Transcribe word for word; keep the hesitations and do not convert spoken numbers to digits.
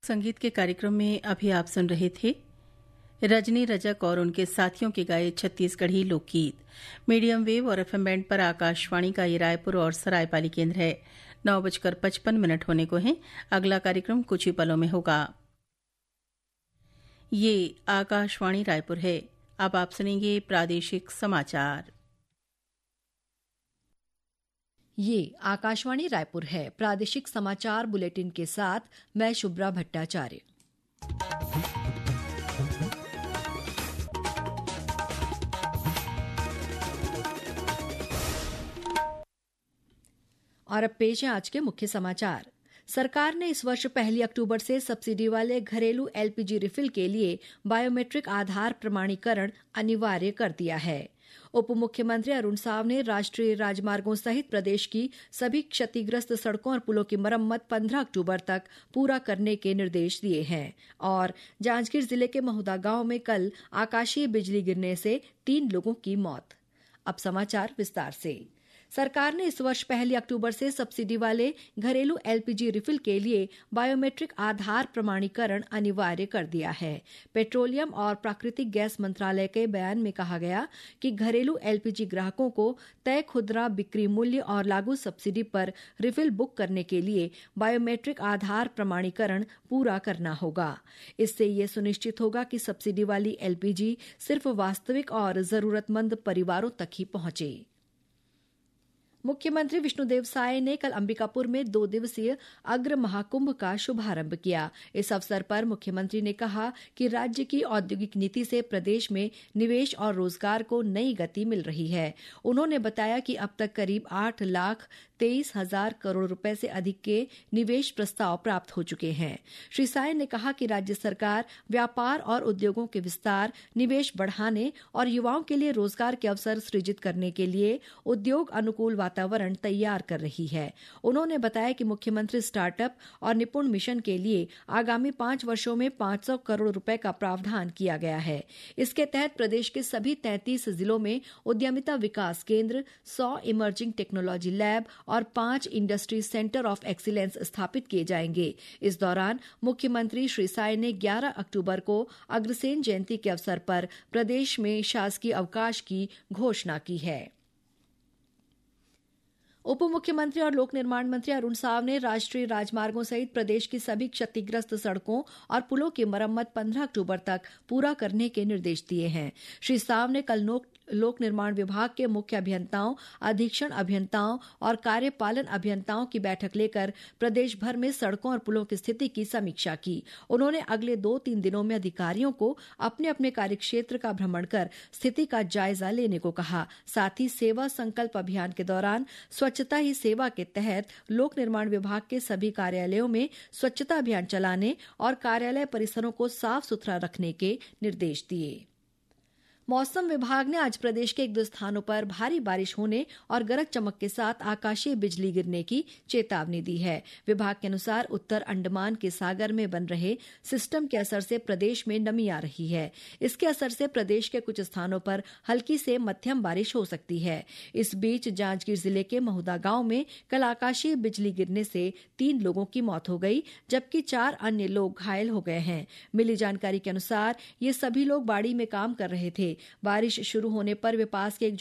संगीत के कार्यक्रम में अभी आप सुन रहे थे रजनी रजक और उनके साथियों के गाए छत्तीसगढ़ी लोकगीत। मीडियम वेव और एफएम बैंड पर आकाशवाणी का ये रायपुर और सरायपाली केंद्र है। नौ बजकर पचपन मिनट होने को हैं। अगला कार्यक्रम कुछ ही पलों में होगा। ये आकाशवाणी रायपुर है। अब आप सुनेंगे प्रादेशिक समाचार। ये आकाशवाणी रायपुर है। प्रादेशिक समाचार बुलेटिन के साथ मैं शुभ्रा भट्टाचार्य। और अब पेश है आज के मुख्य समाचार। सरकार ने इस वर्ष पहली अक्टूबर से सब्सिडी वाले घरेलू एलपीजी रिफिल के लिए बायोमेट्रिक आधार प्रमाणीकरण अनिवार्य कर दिया है। उप मुख्यमंत्री अरुण साव ने राष्ट्रीय राजमार्गों सहित प्रदेश की सभी क्षतिग्रस्त सड़कों और पुलों की मरम्मत पंद्रह अक्टूबर तक पूरा करने के निर्देश दिए हैं। और जांजगीर जिले के महुदा गांव में कल आकाशीय बिजली गिरने से तीन लोगों की मौत। अब समाचार विस्तार से। सरकार ने इस वर्ष पहली अक्टूबर से सब्सिडी वाले घरेलू एलपीजी रिफिल के लिए बायोमेट्रिक आधार प्रमाणीकरण अनिवार्य कर दिया है। पेट्रोलियम और प्राकृतिक गैस मंत्रालय के बयान में कहा गया कि घरेलू एलपीजी ग्राहकों को तय खुदरा बिक्री मूल्य और लागू सब्सिडी पर रिफिल बुक करने के लिए बायोमेट्रिक आधार प्रमाणीकरण पूरा करना होगा। इससे ये सुनिश्चित होगा कि सब्सिडी वाली एलपीजी सिर्फ वास्तविक और जरूरतमंद परिवारों तक ही पहुंचे। मुख्यमंत्री विष्णुदेव साय ने कल अंबिकापुर में दो दिवसीय अग्र महाकुंभ का शुभारंभ किया। इस अवसर पर मुख्यमंत्री ने कहा कि राज्य की औद्योगिक नीति से प्रदेश में निवेश और रोजगार को नई गति मिल रही है। उन्होंने बताया कि अब तक करीब आठ लाख तेईस हजार करोड़ रुपए से अधिक के निवेश प्रस्ताव प्राप्त हो चुके हैं। श्री साय ने कहा कि राज्य सरकार व्यापार और उद्योगों के विस्तार, निवेश बढ़ाने और युवाओं के लिए रोजगार के अवसर सृजित करने के लिए उद्योग अनुकूल वातावरण तैयार कर रही है। उन्होंने बताया कि मुख्यमंत्री स्टार्टअप और निपुण मिशन के लिए आगामी पांच वर्षों में पांच सौ करोड़ रुपए का प्रावधान किया गया है। इसके तहत प्रदेश के सभी तैंतीस जिलों में उद्यमिता विकास केंद्र, सौ इमर्जिंग टेक्नोलॉजी लैब और पांच इंडस्ट्री सेंटर ऑफ एक्सीलेंस स्थापित किए जाएंगे। इस दौरान मुख्यमंत्री श्री साय ने ग्यारह अक्टूबर को अग्रसेन जयंती के अवसर पर प्रदेश में शासकीय अवकाश की घोषणा की है। उप मुख्यमंत्री और लोक निर्माण मंत्री अरुण साव ने राष्ट्रीय राजमार्गों सहित प्रदेश की सभी क्षतिग्रस्त सड़कों और पुलों की मरम्मत पंद्रह अक्टूबर तक पूरा करने के निर्देश दिए हैं। श्री साव ने कल लोक निर्माण विभाग के मुख्य अभियंताओं, अधीक्षण अभियंताओं और कार्यपालन अभियंताओं की बैठक लेकर प्रदेश भर में सड़कों और पुलों की स्थिति की समीक्षा की। उन्होंने अगले दो तीन दिनों में अधिकारियों को अपने अपने कार्यक्षेत्र का भ्रमण कर स्थिति का जायजा लेने को कहा। साथ ही सेवा संकल्प अभियान के दौरान स्वच्छता ही सेवा के तहत लोक निर्माण विभाग के सभी कार्यालयों में स्वच्छता अभियान चलाने और कार्यालय परिसरों को साफ सुथरा रखने के निर्देश दिए। मौसम विभाग ने आज प्रदेश के एक दो स्थानों पर भारी बारिश होने और गरज चमक के साथ आकाशीय बिजली गिरने की चेतावनी दी है। विभाग के अनुसार उत्तर अंडमान के सागर में बन रहे सिस्टम के असर से प्रदेश में नमी आ रही है। इसके असर से प्रदेश के कुछ स्थानों पर हल्की से मध्यम बारिश हो सकती है। इस बीच जांजगीर जिले के महुदा गांव में कल आकाशीय बिजली गिरने से तीन लोगों की मौत हो गई, जबकि चार अन्य लोग घायल हो गए हैं। मिली जानकारी के अनुसार ये सभी लोग बाड़ी में काम कर रहे थे। बारिश शुरू होने पर वे पास के एक